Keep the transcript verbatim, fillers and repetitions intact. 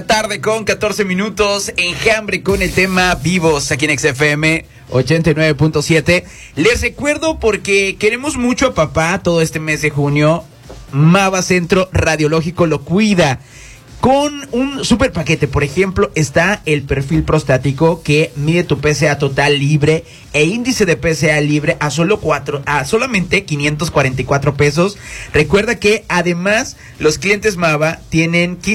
Tarde con catorce minutos, Enjambre con el tema Vivos aquí en X F M ochenta y nueve punto siete. Les recuerdo, porque queremos mucho a papá todo este mes de junio, Mava Centro Radiológico lo cuida con un super paquete. Por ejemplo, está el perfil prostático que mide tu P S A total libre e índice de P S A libre a solo cuatro, a solamente quinientos cuarenta y cuatro pesos. Recuerda que además los clientes Mava tienen